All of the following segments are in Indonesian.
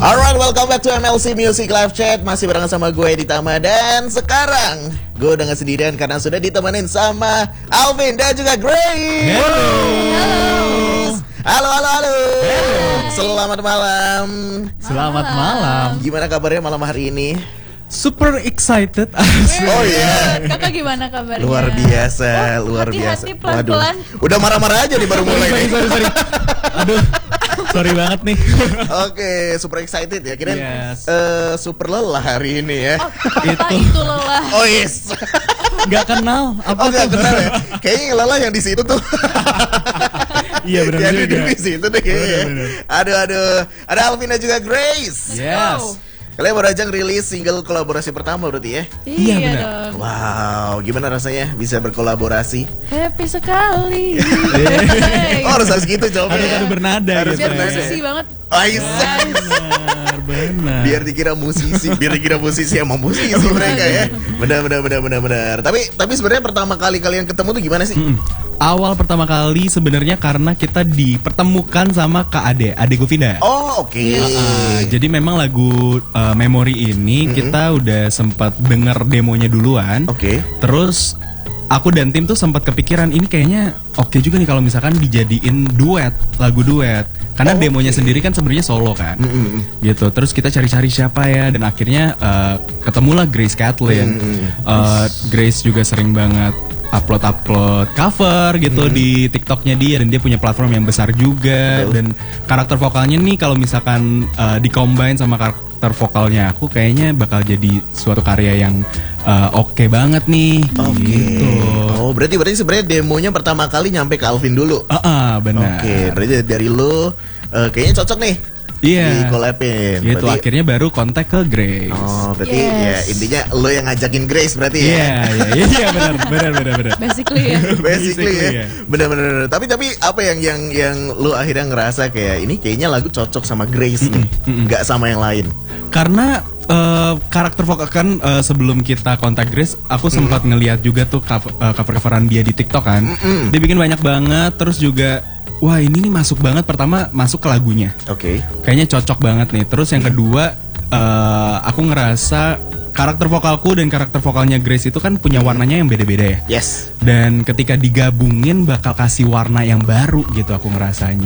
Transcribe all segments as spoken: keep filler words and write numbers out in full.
Alright, welcome back to M L C Music Live Chat. Masih bareng sama gue Ditama. Dan sekarang gue udah gak sendirian karena sudah ditemenin sama Alvin dan juga Grace. Halo. Halo, halo, halo. Selamat malam. Selamat malam. Gimana kabarnya malam hari ini? Super excited. Oh iya. Kakak gimana kabarnya? Luar biasa, Oh, luar hati-hati, biasa. pelan-pelan. Waduh, udah marah-marah aja nih baru mulai nih. sorry, sorry. Aduh, sorry banget nih. Oke, super excited ya. Kirain Yes. eh, super lelah hari ini ya. Oh, apa itu lelah? Oh yes. Gak kenal. Apa Oh gak tuh? kenal ya. Kayaknya yang lelah yang di situ tuh. Iya benar Yang juga. duduk di situ deh kayaknya. Bener, bener. Aduh aduh. Ada Alvin dan juga Grace. Yes. Kalian baru aja rilis single kolaborasi pertama berarti ya? Iya, benar. dong. Wow, gimana rasanya bisa berkolaborasi? Happy sekali. Oh harus harus gitu jawabnya. Harus ya? ada bernada Harus gitu. Biar bernada. musisi banget. Oh, iya. Benar, benar. Biar dikira musisi, biar dikira musisi emang musisi mereka ya. Benar benar benar benar benar. Tapi tapi sebenarnya pertama kali kalian ketemu tuh gimana sih? Mm-mm. Awal pertama kali sebenarnya karena kita dipertemukan sama Kak Ade, Ade Govinda. Oh oke. Ah, jadi memang lagu uh, Memory ini kita udah sempat denger demonya duluan. Oke. Terus aku dan tim tuh sempat kepikiran ini kayaknya oke juga nih kalau misalkan dijadiin duet, lagu duet. Karena Oh, demonya oke. sendiri kan sebenarnya solo kan. Mm-mm. Gitu. Terus kita cari-cari siapa ya dan akhirnya uh, ketemulah Grace Kathleen. Mm. Uh, Grace juga sering banget upload-upload cover gitu di TikToknya dia dan dia punya platform yang besar juga. Betul. Dan karakter vokalnya nih kalau misalkan uh, di-combine sama karakter vokalnya aku kayaknya bakal jadi suatu karya yang uh, oke banget nih. Oke. Gitu. Oh berarti berarti sebenarnya demonya pertama kali nyampe ke Alvin dulu. Ah, ah, benar. Oke, berarti dari lo eh, kayaknya cocok nih Iya. di collabin. Gitu Berarti- akhirnya baru kontak ke Grace. Oh, berarti Yes. ya intinya lo yang ngajakin Grace berarti ya. Iya, iya, iya, iya, benar, benar, benar, benar. Basically ya. Basically Basically, ya. ya. Benar-benar. Tapi tapi apa yang yang yang lo akhirnya ngerasa kayak ini kayaknya lagu cocok sama Grace nih, nggak sama yang lain. Karena eh, karakter vokal kan eh, sebelum kita kontak Grace, aku sempat ngeliat juga tuh cover, eh, cover-coveran dia di TikTok kan. Dia bikin banyak banget, terus juga wah ini nih masuk banget pertama masuk ke lagunya. Oke. Kayaknya cocok banget nih. Terus yang kedua eh, aku ngerasa karakter vokalku dan karakter vokalnya Grace itu kan punya warnanya yang beda-beda ya. Yes. Dan ketika digabungin bakal kasih warna yang baru gitu aku ngerasanya.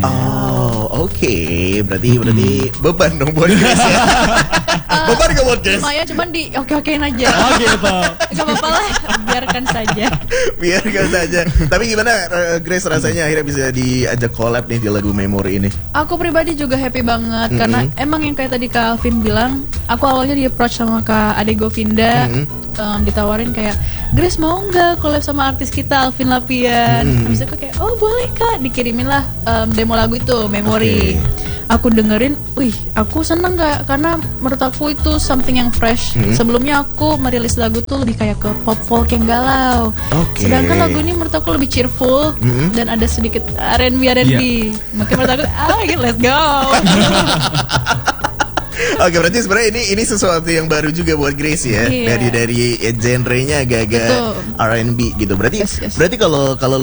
Oh, oke. Berarti berarti beban dong buat Grace ya. Beban gak buat Grace? Lumayan cuman di oke-okein aja. Oh gitu. Gak apa-apa lah, biarkan saja. Biarkan saja. Tapi gimana eh, Grace rasanya akhirnya bisa diajak collab nih di lagu Memory ini? Aku pribadi juga happy banget karena emang yang kayak tadi Kak Alvin bilang, aku awalnya di approach sama Kak Ade Govinda, em, ditawarin kayak Grace mau nggak collab sama artis kita Alvin Lapian. Habis itu aku kayak oh boleh Kak, dikirimin lah em, demo lagu itu Memory. Aku dengerin, wih, aku seneng gak? Karena menurut aku itu something yang fresh. Sebelumnya aku merilis lagu tuh lebih kayak ke pop folk yang galau. Oke. Sedangkan lagu ini menurut aku lebih cheerful dan ada sedikit R and B R and B. Makanya menurut aku, ah, let's go. Oke, berarti sebenarnya ini ini sesuatu yang baru juga buat Grace ya. Iya. Dari dari eh, genrenya agak-agak Betul. R and B gitu. Berarti Yes, yes. berarti kalau kalau